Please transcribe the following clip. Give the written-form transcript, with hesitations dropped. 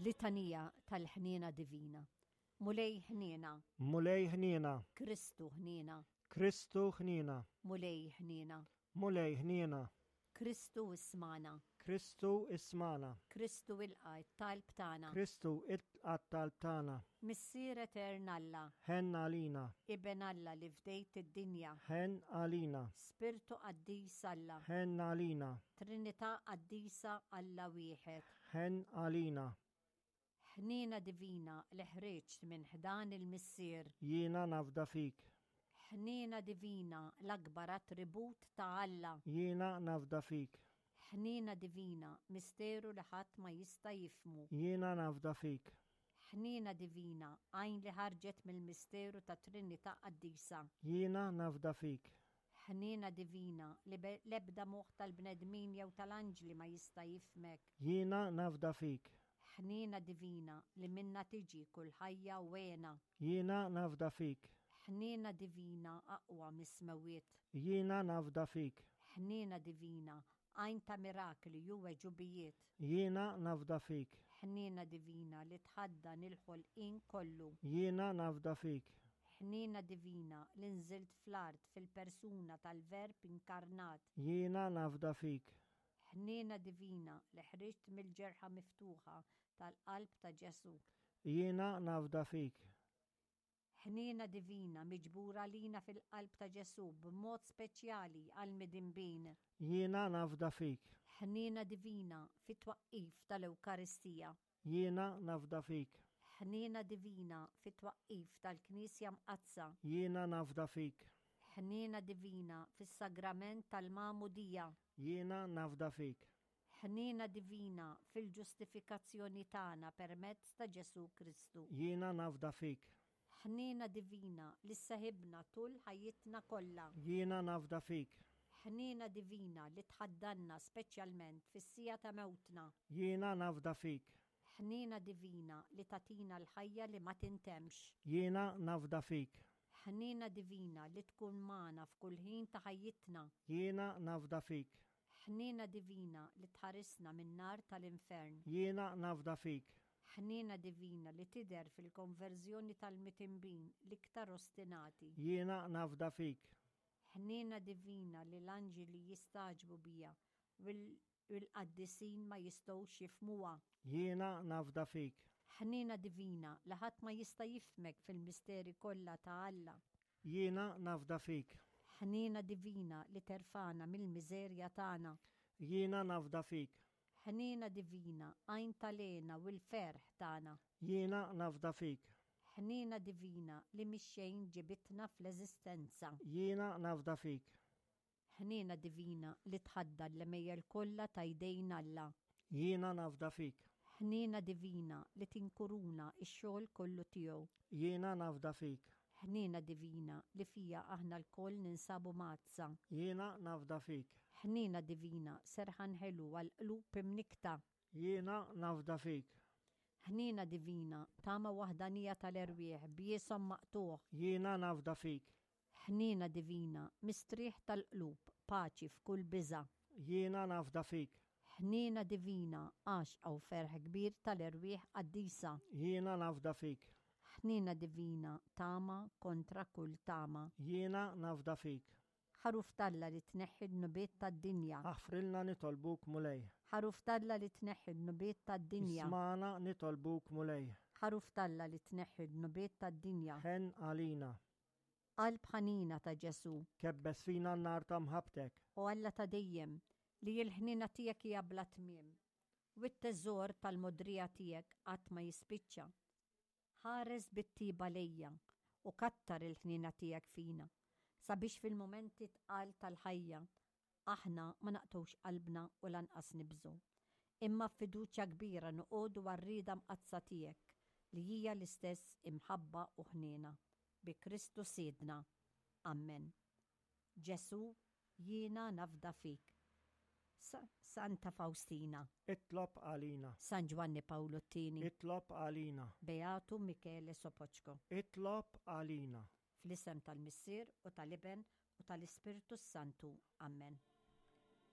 Litanija tal-ħniena divina. Mulej ħniena. Mulej ħniena. Kristu ħniena. Kristu ħniena. Mulej ħniena. Mulej ħniena. Kristu ismana. Kristu ismana. Kristu il-qajt talb tana. Kristu il-qat talb tana. Missier eternalla. Ħen għalina. Iben Alla li fdejt id-dinja. Ħen għalina. Spirtu qaddis Alla. Ħen għalina. Trinità qaddisa Alla wieħed. Ħen għalina. Ħniena divina li ħreġt minn ħdan il-missier. Jiena nafda fik. Ħniena divina l-akbar attribut ta' Alla. Jiena nafda fik. Ħniena divina misteru li ħadd ma jista' jifmu. Jiena nafda fik. Ħniena divina għajn li ħarġet mill-misteru ta' Trinità qaddisa. Jiena nafda fik. Ħniena divina li l-ebda moħħ tal-bnedmin jew tal-anġli ma jista' jifmek. Jiena nafda fik. Ħniena divina li minna tiġi kull ħajja wena. Jiena nafda fik. Ħniena divina aqwa mis-smawiet. Jiena nafda fik. Ħniena divina għajn ta' mirakli ju weġubijiet. Jiena nafda fik. Ħniena divina li tħaddan il-ħolqien kollu. Jiena nafda fik. Ħniena divina li nżilt fl-art fil-persuna tal-verb inkarnat. Jiena nafda fik. Ħniena divina li ħriġt mill-ġerħa miftuħa tal-qalb ta' Ġesu. Jiena nafda fik. Ħniena divina miġbura lina fil-qalb ta' Ġesu b'mod speċjali għal midimbin. Jiena nafda fik. Ħniena divina fit-twaqqif tal-Ewkaristija. Jiena nafda fik. Ħniena divina fit-twaqqif tal-Knisja mqazza. Jiena nafda fik. Ħniena divina fis-sagrament tal-Magħmudija. Jiena nafda fik. Ħniena divina fil-ġustifikazzjoni tagħna permezz ta' Ġesu Kristu. Jiena nafda fik. Ħniena divina li saħibna tul ħajjitna kollha. Jiena nafda fik. Ħniena divina li tħaddanna speċjalment fis-sija ta' mewtna. Jiena nafda fik. Ħniena divina li tatina l-ħajja li ma tintemx. Jiena nafda fik. Ħniena divina li tkun magħna f'kull ħin ta' ħajjitna. Jiena nafda fik. Ħniena divina li tħarisna min-nar tal-infern. Jiena nafda fik. Ħniena divina li tidher fil-konverżjoni tal-mitimbin l-iktar ostinati. Jiena nafda fik. Ħniena divina li l-anġeli jistaġbu bija u l-qaddisin ma jistgħux jifmuha. Jiena nafda fik. Ħniena divina li ħadd ma jista' jifmek fil-misteri kollha ta' Alla. Jiena nafda fik. Ħniena divina li terfana mill-miżerja tagħna. Jiena nafda fik. Ħniena divina għajn tal-għena u l-ferħ tagħna. Jiena nafda fik. Ħniena divina li mix-xejn ġibitna fl-eżistenza. Jiena nafda fik. Ħniena divina li tħadda l-mejjer kollha ta' jdejn Alla. Jiena nafda fik. Ħniena divina li tinkuruna x-xogħol kollu tiegħu. Jiena nafda fik. Ħniena divina li fija aħna l-koll ninsabu mazza. Jiena nafda fik. Ħniena divina serħan ħelu għal-qlub imnikta. Jiena nafda fik. Ħniena divina tama waħdanija tal-erwieħ b'jiesom maqtuħ. Jiena nafda fik. Ħniena divina mistriħ tal-qlub paċi f'kull biża. Jiena nafda fik. Ħniena divina għax għaw ferħ kbir tal-erwieħ qaddisa. Jiena nafda fik. Ħniena divina tama kontra kull tama. Jiena nafda fik. Ħaruf talla li tneħħi n-nubiet tad-dinja. Aħfrilna nitolbuk mulej. Ħaruf talla li tneħħi n-nubiet tad-dinja. Ismana nitolbuk mulej. Ħaruf talla li tneħħi n-nubiet tad-dinja. Ħen għalina. Qalb ħanina ta' Ġesu. Kebbes fina n-nar ta' mħabtek. U Alla ta' dejjem li l-ħnina tiegħek hija bla tmiem. U t-teżor tal-modrija tiegħek qatt ma jispiċċa. Ħares bit-tiba lejja u kattar il-ħnina tiegħek fina sabiex fil-momenti tqal tal-ħajja aħna ma naqtux qalbna u lanqas nibżu. Imma f'fiduċja kbira noqogħdu għar-rieda mqazza tiegħek li hija l-istess imħabba u ħniena. Bi Kristu Sidna. Amen. Ġesu jiena nafda fik. Santa Faustina. Itlob għalina. San Giovanni Paolo II. Itlob għalina. Beatu Michele Sopoćko. Itlob għalina. Fl-isem tal-Missier u tal-Iben u tal-Ispiritu Santu. Amen.